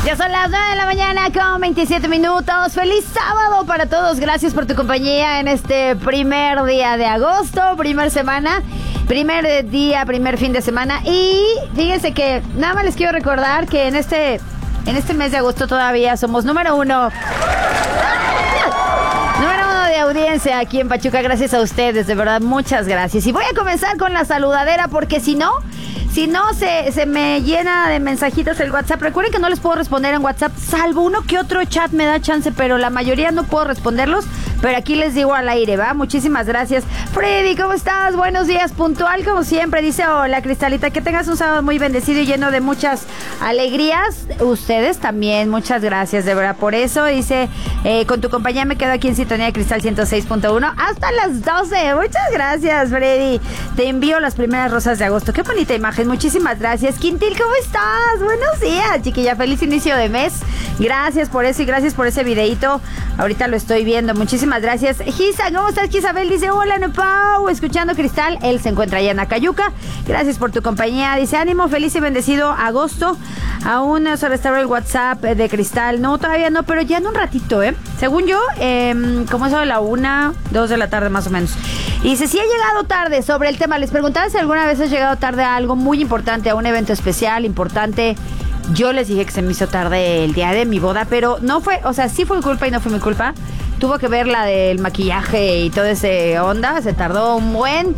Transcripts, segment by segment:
Ya son las 9 de la mañana con 27 minutos. ¡Feliz sábado para todos! Gracias por tu compañía en este primer día de agosto, primer semana, primer día, primer fin de semana. Y fíjense que nada más les quiero recordar que en este mes de agosto todavía somos número uno de audiencia aquí en Pachuca. Gracias a ustedes, de verdad, muchas gracias. Y voy a comenzar con la saludadera porque si no se me llena de mensajitos el WhatsApp. Recuerden que no les puedo responder en WhatsApp, salvo uno que otro chat me da chance, pero la mayoría no puedo responderlos. Pero aquí les digo al aire, ¿va? Muchísimas gracias. Freddy, ¿cómo estás? Buenos días, puntual como siempre. Dice, hola, Cristalita, que tengas un sábado muy bendecido y lleno de muchas alegrías. Ustedes también, muchas gracias, de verdad, por eso. Dice, con tu compañía me quedo aquí en sintonía de Cristal 106.1 hasta las 12. Muchas gracias, Freddy. Te envío las primeras rosas de agosto. Qué bonita imagen, muchísimas gracias. Quintil, ¿cómo estás? Buenos días, chiquilla, feliz inicio de mes. Gracias por eso y gracias por ese videito. Ahorita lo estoy viendo, muchísimas gracias. Gisa, ¿cómo estás? Gisabel dice, hola, Nepau, escuchando Cristal. Él se encuentra allá en Acayuca. Gracias por tu compañía. Dice, ánimo, feliz y bendecido agosto. Aún no se restauró el WhatsApp de Cristal. No, todavía no, pero ya en un ratito, según yo, como eso de la 1, 2 de la tarde más o menos. Y dice, si he llegado tarde sobre el tema. Les preguntaba si alguna vez has llegado tarde a algo muy importante, a un evento especial, importante. Yo les dije que se me hizo tarde el día de mi boda, pero no fue, o sea, sí fue mi culpa y no fue mi culpa. Tuvo que ver la del maquillaje y todo ese onda, se tardó un buen.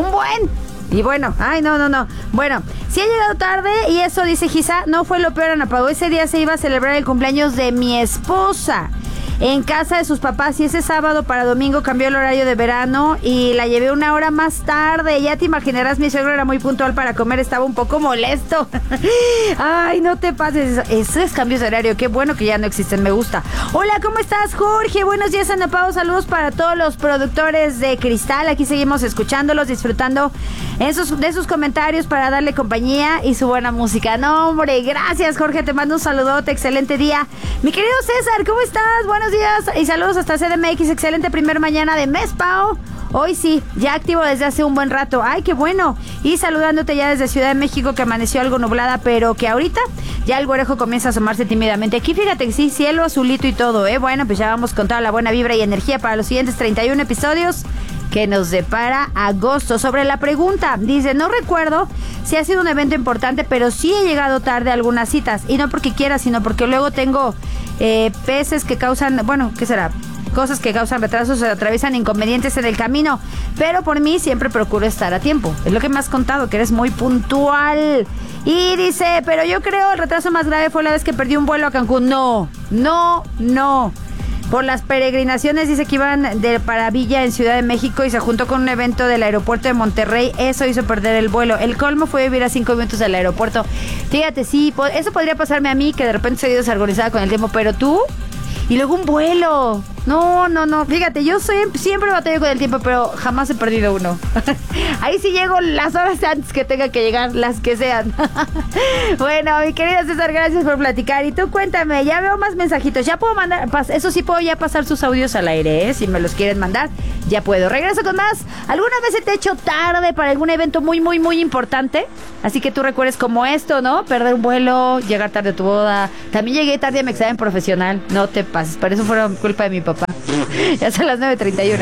Y bueno, no. Bueno, sí he llegado tarde y eso, dice Gisa, no fue lo peor, Ana Pau. Ese día se iba a celebrar el cumpleaños de mi esposa en casa de sus papás y ese sábado para domingo cambió el horario de verano y la llevé una hora más tarde. Ya te imaginarás, mi suegro era muy puntual para comer, estaba un poco molesto. Ay, no te pases, esos cambios de horario, qué bueno que ya no existen, me gusta. Hola, ¿cómo estás, Jorge? Buenos días, Ana Pau, saludos para todos los productores de Cristal. Aquí seguimos escuchándolos, disfrutando de sus comentarios para darle compañía y su buena música. No, hombre, gracias, Jorge, te mando un saludote, excelente día. Mi querido César, ¿cómo estás? Buenos días y saludos hasta CDMX, excelente primer mañana de mes, Pau. Hoy sí, ya activo desde hace un buen rato. Ay, qué bueno. Y saludándote ya desde Ciudad de México, que amaneció algo nublada, pero que ahorita ya el güerejo comienza a asomarse tímidamente. Aquí fíjate que sí, cielo azulito y todo, Bueno, pues ya vamos con toda la buena vibra y energía para los siguientes 31 episodios que nos depara agosto. Sobre la pregunta, dice, no recuerdo si ha sido un evento importante, pero sí he llegado tarde a algunas citas. Y no porque quiera, sino porque luego tengo peces que causan, bueno, ¿qué será? Cosas que causan retrasos, se atraviesan inconvenientes en el camino. Pero por mí siempre procuro estar a tiempo. Es lo que me has contado, que eres muy puntual. Y dice, pero yo creo el retraso más grave fue la vez que perdí un vuelo a Cancún. No. Por las peregrinaciones, dice que iban para Villa en Ciudad de México y se juntó con un evento del aeropuerto de Monterrey. Eso hizo perder el vuelo. El colmo fue vivir a 5 minutos del aeropuerto. Fíjate, sí, eso podría pasarme a mí, que de repente soy desorganizada con el tiempo, pero tú, y luego un vuelo. No. Fíjate, yo siempre batallo con el tiempo, pero jamás he perdido uno. Ahí sí llego las horas antes que tenga que llegar, las que sean. Bueno, mi querida César, gracias por platicar. Y tú cuéntame, ya veo más mensajitos. Ya puedo mandar, eso sí puedo ya pasar sus audios al aire, si me los quieren mandar, ya puedo. Regreso con más. ¿Alguna vez se te ha hecho tarde para algún evento muy, muy, muy importante? Así que tú recuerdes como esto, ¿no? Perder un vuelo, llegar tarde a tu boda. También llegué tarde a mi examen profesional. No te pases, por eso fue culpa de mi papá. Ya son las 9:31.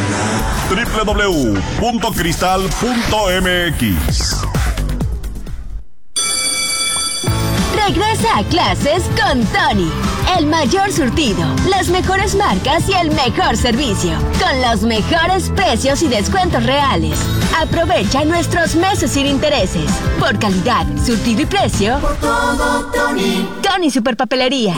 www.cristal.mx. Regresa a clases con Tony. El mayor surtido, las mejores marcas y el mejor servicio. Con los mejores precios y descuentos reales. Aprovecha nuestros meses sin intereses. Por calidad, surtido y precio. Por todo, Tony. Tony Superpapelerías.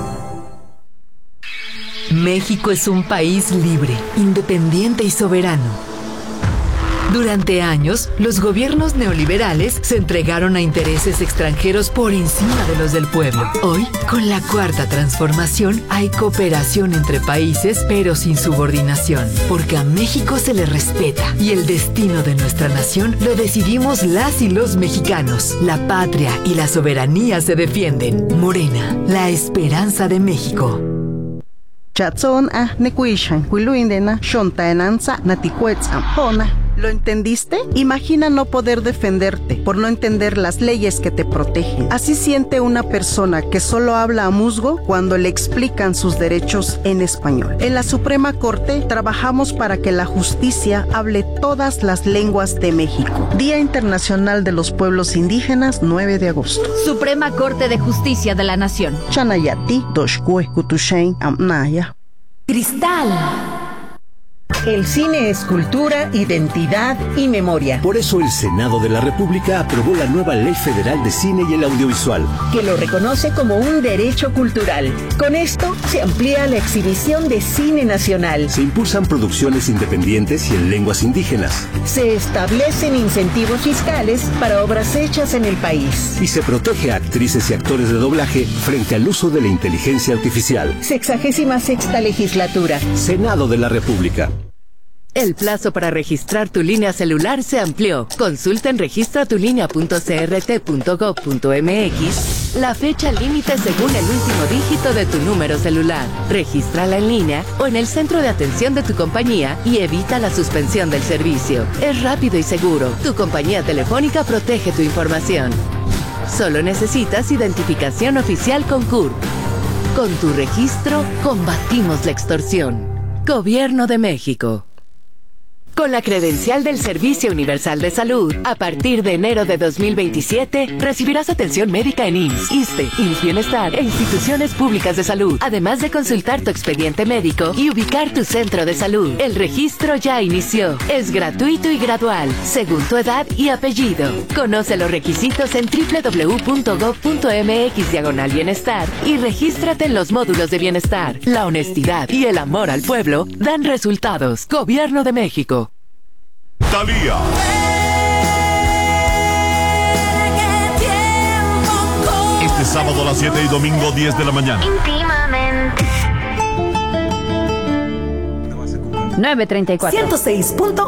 México es un país libre, independiente y soberano. Durante años, los gobiernos neoliberales se entregaron a intereses extranjeros por encima de los del pueblo. Hoy, con la Cuarta Transformación, hay cooperación entre países, pero sin subordinación, porque a México se le respeta y el destino de nuestra nación lo decidimos las y los mexicanos. La patria y la soberanía se defienden. Morena, la esperanza de México. Chatson nekuishan, huiluindena, shontaenanza, naticuetz ampona. ¿Lo entendiste? Imagina no poder defenderte por no entender las leyes que te protegen. Así siente una persona que solo habla a musgo cuando le explican sus derechos en español. En la Suprema Corte trabajamos para que la justicia hable todas las lenguas de México. Día Internacional de los Pueblos Indígenas, 9 de agosto. Suprema Corte de Justicia de la Nación. Chanayati, Doshkue, Kutushain, Amnaya. Cristal. El cine es cultura, identidad y memoria. Por eso el Senado de la República aprobó la nueva Ley Federal de Cine y el Audiovisual, que lo reconoce como un derecho cultural. Con esto se amplía la exhibición de cine nacional. Se impulsan producciones independientes y en lenguas indígenas. Se establecen incentivos fiscales para obras hechas en el país. Y se protege a actrices y actores de doblaje frente al uso de la inteligencia artificial. 66ª legislatura. Senado de la República. El plazo para registrar tu línea celular se amplió. Consulta en registratulinea.crt.gov.mx la fecha límite según el último dígito de tu número celular. Regístrala en línea o en el centro de atención de tu compañía y evita la suspensión del servicio. Es rápido y seguro. Tu compañía telefónica protege tu información. Solo necesitas identificación oficial con CURP. Con tu registro, combatimos la extorsión. Gobierno de México. Con la credencial del Servicio Universal de Salud, a partir de enero de 2027, recibirás atención médica en IMSS, ISSSTE, IMSS Bienestar e instituciones públicas de salud, además de consultar tu expediente médico y ubicar tu centro de salud. El registro ya inició. Es gratuito y gradual, según tu edad y apellido. Conoce los requisitos en www.gov.mx/bienestar y regístrate en los módulos de bienestar. La honestidad y el amor al pueblo dan resultados. Gobierno de México. Thalía. Este sábado a las 7 y domingo 10 de la mañana. Íntimamente. 9:34. 106.1